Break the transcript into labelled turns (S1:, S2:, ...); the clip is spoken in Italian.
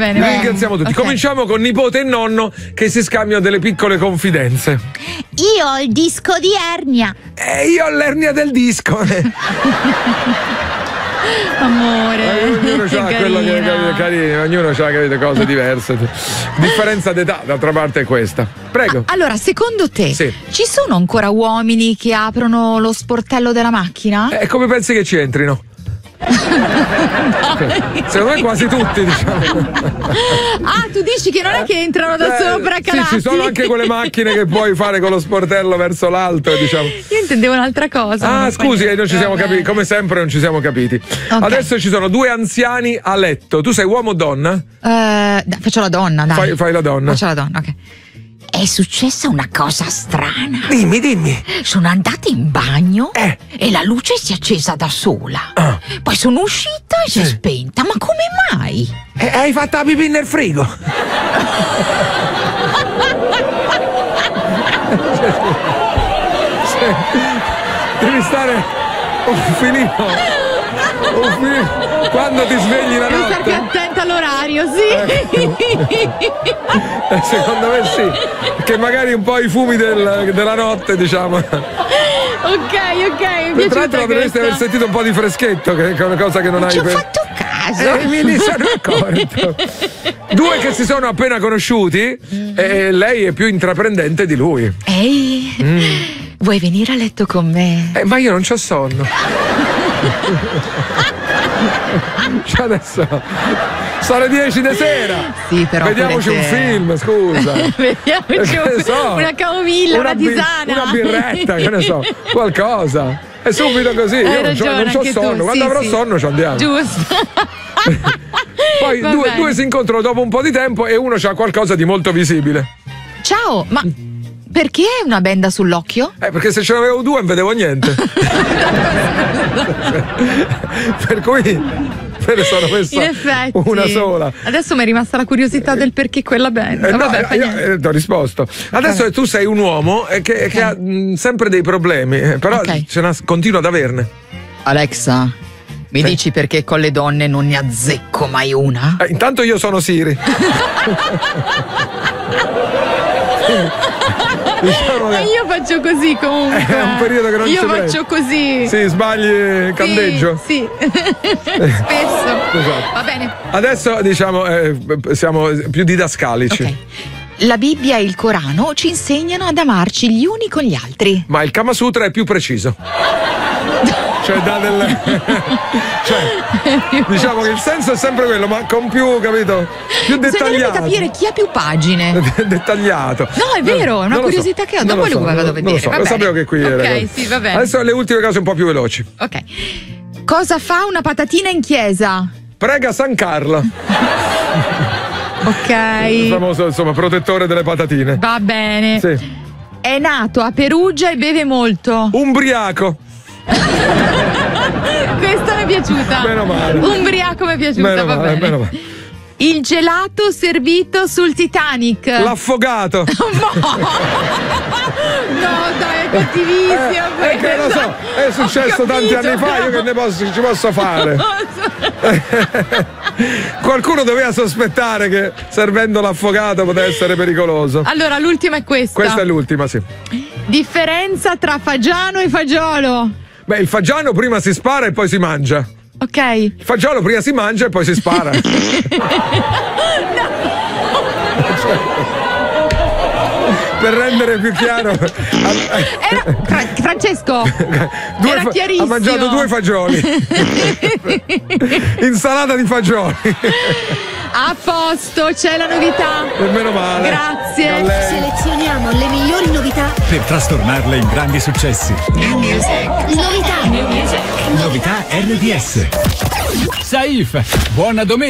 S1: bene.
S2: Ringraziamo tutti.
S1: Okay.
S2: Cominciamo con nipote e nonno che si scambiano delle piccole confidenze.
S3: Io ho il disco di ernia.
S2: Io ho l'ernia del disco.
S1: Amore.
S2: Ognuno ha quello che è carino, ognuno ha, capito, cose diverse. Differenza d'età, d'altra parte è questa. Prego.
S1: Allora, secondo te
S2: Sì.
S1: ci sono ancora uomini che aprono lo sportello della macchina?
S2: E come pensi che ci entrino? Secondo me quasi tutti, diciamo.
S1: Ah, tu dici che non è che entrano da sopra calati?
S2: Sì, ci sono anche quelle macchine che puoi fare con lo sportello verso l'alto, diciamo.
S1: Io intendevo un'altra cosa.
S2: Ah, scusi, non ci siamo capiti. Come sempre non ci siamo capiti.
S1: Ok.
S2: Adesso ci sono due anziani a letto. Tu sei uomo o donna?
S1: Dai, faccio la donna, dai.
S2: Fai la donna.
S1: Faccio la donna, ok.
S3: È successa una cosa strana.
S2: Dimmi.
S3: Sono andata in bagno
S2: Eh.
S3: e la luce si è accesa da sola.
S2: Ah.
S3: Poi sono uscita e si è spenta. Ma come mai?
S2: Hai fatto la pipì nel frigo? Devi stare un filino. Quando ti svegli la
S1: Devo stare più
S2: notte.
S1: attenta all'orario, sì.
S2: Secondo me sì. Che magari un po' i fumi della notte, diciamo.
S1: Ok, mi è
S2: Tra l'altro
S1: piaciuta
S2: dovresti aver
S1: questa.
S2: sentito un po' di freschetto, che è una cosa che non hai
S3: Ci ho fatto caso.
S2: me ne sono accorto. Due che si sono appena conosciuti e lei è più intraprendente di lui.
S1: Ehi, vuoi venire a letto con me?
S2: Ma io non c'ho sonno. Cioè adesso sono le 10 di sera.
S1: Sì, però
S2: Vediamoci un film, scusa.
S1: Vediamoci
S2: Che ne so.
S1: una camomilla, una tisana.
S2: Una birretta, che ne so, qualcosa. È subito così.
S1: Hai
S2: Io
S1: ragione,
S2: non c'ho
S1: anche
S2: sonno.
S1: tu,
S2: Quando
S1: sì,
S2: avrò
S1: sì.
S2: sonno ci andiamo.
S1: Giusto.
S2: Poi
S1: Va
S2: due
S1: bene.
S2: si incontrano dopo un po' di tempo e uno c'ha qualcosa di molto visibile.
S1: Ciao, ma perché hai una benda sull'occhio?
S2: Perché se ce n'avevo due non vedevo niente. Per cui me ne sono messa
S1: In effetti.
S2: una sola.
S1: Adesso mi è rimasta la curiosità del perché quella benda.
S2: No,
S1: Vabbè, fa
S2: io
S1: niente.
S2: ti ho risposto. Adesso tu sei un uomo che ha sempre dei problemi, però
S1: Ok.
S2: continua ad averne.
S1: Alexa, mi dici perché con le donne non ne azzecco mai una?
S2: Intanto io sono Siri. Diciamo
S1: Ma
S2: che
S1: io faccio così comunque.
S2: è un periodo che non
S1: io
S2: ci
S1: faccio così.
S2: sì, sbagli candeggio.
S1: Sì. Spesso.
S2: Esatto.
S1: Va bene.
S2: Adesso diciamo siamo più didascalici.
S1: Ok. La Bibbia e il Corano ci insegnano ad amarci gli uni con gli altri.
S2: Ma il Kama Sutra è più preciso. Cioè dà del cioè, diciamo che il senso è sempre quello, ma con più, capito? Più
S1: Bisognerebbe
S2: dettagliato.
S1: capire chi ha più pagine.
S2: Dettagliato.
S1: No, è vero, è una
S2: Non lo
S1: curiosità che ho.
S2: Non
S1: Dopo
S2: lo
S1: lo vado a vedere.
S2: Non lo so,
S1: va
S2: lo
S1: bene.
S2: sapevo che qui era.
S1: Ok, sì, va bene.
S2: Adesso le ultime cose un po' più veloci.
S1: Ok. Cosa fa una patatina in chiesa?
S2: Prega San Carlo, il
S1: Ok.
S2: famoso, insomma, protettore delle patatine.
S1: Va bene.
S2: Sì.
S1: È nato a Perugia e beve molto.
S2: Umbriaco.
S1: Questa mi è piaciuta.
S2: Meno male.
S1: Umbriaco mi è piaciuta,
S2: Meno
S1: va
S2: male,
S1: bene.
S2: meno male.
S1: Il gelato servito sul Titanic.
S2: L'affogato.
S1: No, dai, è cattivissimo.
S2: Che lo so, è successo tanti anni fa, io che ci posso fare? Qualcuno doveva sospettare che servendo l'affogato poteva essere pericoloso.
S1: Allora, l'ultima è questa.
S2: Questa è l'ultima, sì.
S1: Differenza tra fagiano e fagiolo.
S2: Beh, il fagiano prima si spara e poi si mangia.
S1: Ok.
S2: Il fagiolo prima si mangia e poi si spara. Per rendere più chiaro,
S1: Francesco, era chiarissimo.
S2: ha mangiato 2 fagioli. Insalata di fagioli.
S1: A posto, c'è la novità.
S2: E meno male.
S1: Grazie.
S2: A lei.
S4: Selezioniamo le migliori novità.
S5: Per trasformarle in grandi successi.
S4: Novità.
S5: Novità RDS. Saif, buona domenica.